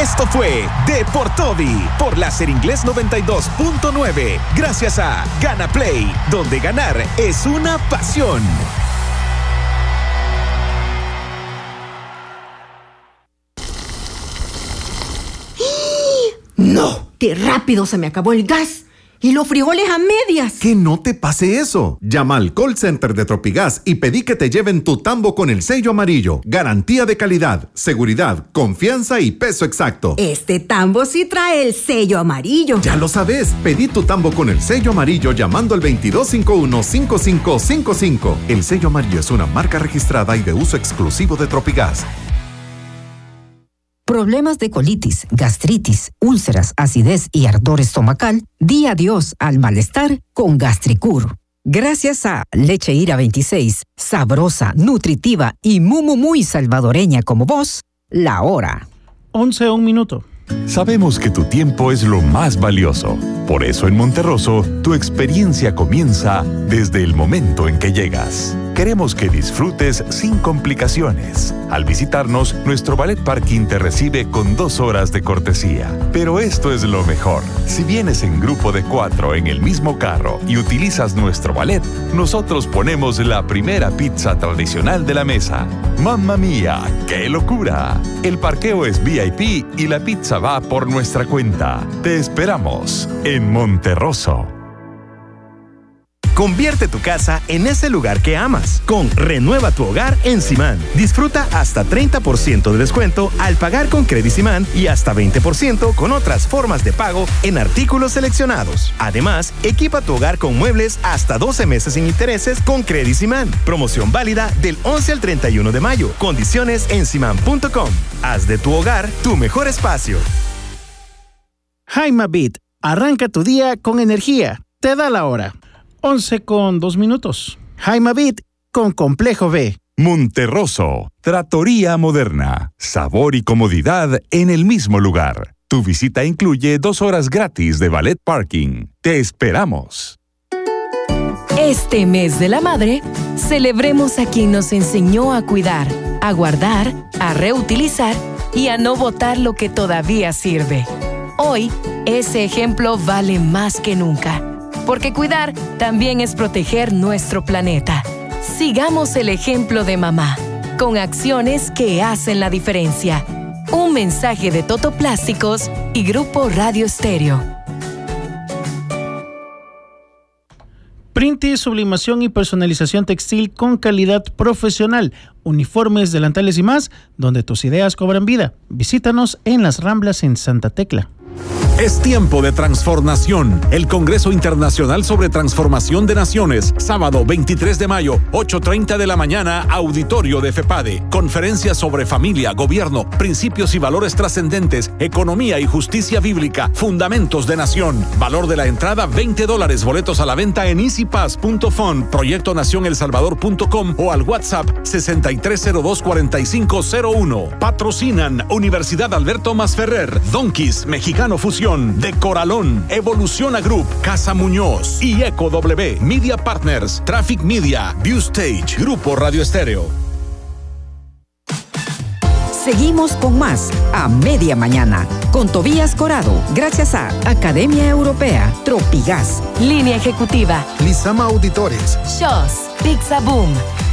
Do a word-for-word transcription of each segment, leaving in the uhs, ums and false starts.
Esto fue Deportobi por Láser Inglés noventa y dos punto nueve. Gracias a Gana Play, donde ganar es una pasión. ¡No! ¡Qué rápido se me acabó el gas! ¡Y los frijoles a medias! Que no te pase eso. Llama al call center de Tropigas y pedí que te lleven tu tambo con el sello amarillo. Garantía de calidad, seguridad, confianza y peso exacto. Este tambo sí trae el sello amarillo. Ya lo sabes. Pedí tu tambo con el sello amarillo llamando al veintidós cincuenta y uno, cincuenta y cinco cincuenta y cinco. El sello amarillo es una marca registrada y de uso exclusivo de Tropigas. Problemas de colitis, gastritis, úlceras, acidez y ardor estomacal, di adiós al malestar con Gastricur. Gracias a Leche Ira veintiséis, sabrosa, nutritiva y muy, muy, muy salvadoreña como vos, la hora. once un minuto. Sabemos que tu tiempo es lo más valioso. Por eso en Monterroso, tu experiencia comienza desde el momento en que llegas. Queremos que disfrutes sin complicaciones. Al visitarnos, nuestro Ballet Parking te recibe con dos horas de cortesía. Pero esto es lo mejor. Si vienes en grupo de cuatro en el mismo carro y utilizas nuestro ballet, nosotros ponemos la primera pizza tradicional de la mesa. ¡Mamma mía! ¡Qué locura! El parqueo es V I P y la pizza va por nuestra cuenta. Te esperamos en Monterroso. Convierte tu casa en ese lugar que amas con Renueva tu Hogar en Simán. Disfruta hasta treinta por ciento de descuento al pagar con Credit Simán y hasta veinte por ciento con otras formas de pago en artículos seleccionados. Además, equipa tu hogar con muebles hasta doce meses sin intereses con Credit Simán. Promoción válida del once al treinta y uno de mayo. Condiciones en simán punto com. Haz de tu hogar tu mejor espacio. Jaima Beat, arranca tu día con energía. Te da la hora. once con dos minutos. Jaima Beat con Complejo B. Monterroso, Trattoria Moderna. Sabor y comodidad en el mismo lugar. Tu visita incluye dos horas gratis de Ballet Parking. Te esperamos. Este mes de la madre, celebremos a quien nos enseñó a cuidar, a guardar, a reutilizar y a no botar lo que todavía sirve. Hoy, ese ejemplo vale más que nunca. Porque cuidar también es proteger nuestro planeta. Sigamos el ejemplo de mamá, con acciones que hacen la diferencia. Un mensaje de Toto Plásticos y Grupo Radio Estéreo. Printi, sublimación y personalización textil con calidad profesional. Uniformes, delantales y más, donde tus ideas cobran vida. Visítanos en Las Ramblas en Santa Tecla. Es tiempo de transformación. El Congreso Internacional sobre Transformación de Naciones, sábado veintitrés de mayo, ocho treinta de la mañana, auditorio de FEPADE. Conferencia sobre familia, gobierno, principios y valores trascendentes, economía y justicia bíblica, fundamentos de nación. Valor de la entrada, veinte dólares. Boletos a la venta en easy pass punto fun, proyecto nación el salvador punto com o al WhatsApp sesenta y tres cero dos, cuarenta y cinco cero uno. Patrocinan Universidad Alberto Masferrer, Donkeys, Mexicano Fusión, de Coralón, Evoluciona Group, Casa Muñoz y Eco W, Media Partners, Traffic Media, View Stage, Grupo Radio Estéreo. Seguimos con más a media mañana con Tobías Corado, gracias a Academia Europea, Tropigas, Línea Ejecutiva, Lizama Auditores, Shows, Pizza Boom.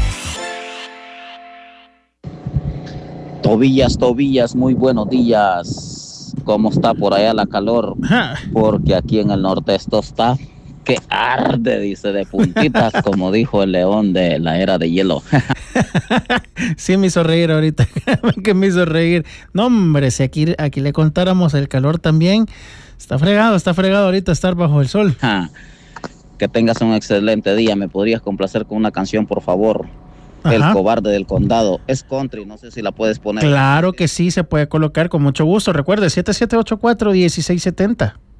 Tobías, Tobías, muy buenos días. ¿Cómo está por allá la calor? Porque aquí en el norte esto está que arde, dice, de puntitas, como dijo el león de la era de hielo. Sí me hizo reír ahorita, que me hizo reír. No, hombre, si aquí, aquí le contáramos el calor también, está fregado, está fregado ahorita estar bajo el sol. Ja. Que tengas un excelente día. ¿Me podrías complacer con una canción, por favor? Ajá. El cobarde del condado. Es country, no sé si la puedes poner. Claro que sí, se puede colocar con mucho gusto. Recuerde, siete siete ocho cuatro, uno seis siete cero.